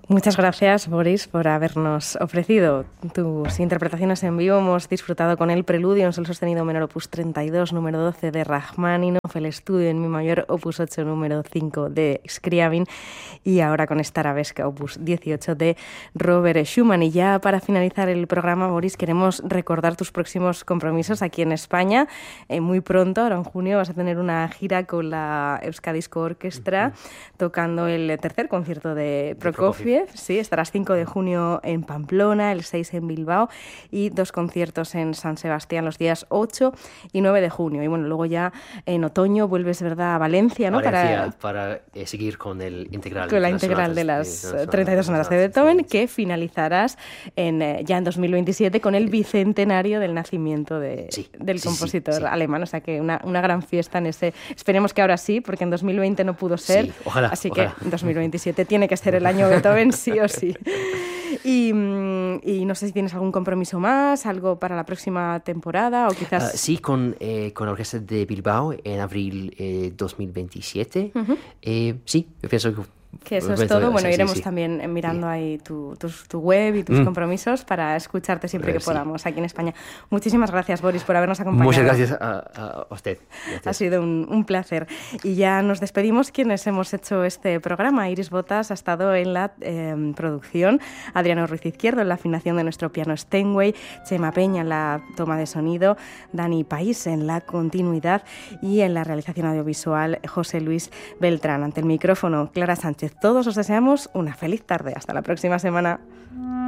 Muchas gracias, Boris, por habernos ofrecido tus interpretaciones en vivo. Hemos disfrutado con el preludio en sol sostenido menor opus 32, número 12 de Rachmaninoff, el estudio en mi mayor opus 8, número 5 de Scriabin, y ahora con esta arabesca opus 18 de Robert Schumann. Y ya para finalizar el programa, Boris, queremos recordar tus próximos compromisos aquí en España. Muy pronto, ahora en junio, vas a tener una gira con la Euskadisco Orquestra, tocando el tercer concierto de Prokofiev. Sí, estarás 5 de junio en Pamplona, el 6 en Bilbao y 2 conciertos en San Sebastián los días 8 y 9 de junio. Y bueno, luego ya en otoño vuelves, ¿verdad?, a Valencia, ¿no? Para seguir con el integral. Con la integral de las 32 sonatas de Beethoven, que finalizarás ya en 2027 con el bicentenario del nacimiento del compositor alemán. O sea que una gran fiesta en ese... Esperemos que ahora sí, porque en 2020 no pudo ser. Sí, ojalá. Así que en 2027 tiene que ser el año Beethoven, sí o sí. Y no sé si tienes algún compromiso más, algo para la próxima temporada o quizás... Sí, con la Orquesta de Bilbao en abril 2027. Sí, yo pienso que eso es todo. Bueno, iremos también mirando ahí tu web y tus compromisos para escucharte siempre que podamos aquí en España. Muchísimas gracias, Boris, por habernos acompañado. Muchas gracias a usted. Gracias. Ha sido un placer. Y ya nos despedimos quienes hemos hecho este programa. Iris Botas ha estado en la producción, Adriano Ruiz Izquierdo en la afinación de nuestro piano Steinway, Chema Peña en la toma de sonido, Dani País en la continuidad y en la realización audiovisual, José Luis Beltrán. Ante el micrófono, Clara Sánchez. Todos os deseamos una feliz tarde. Hasta la próxima semana.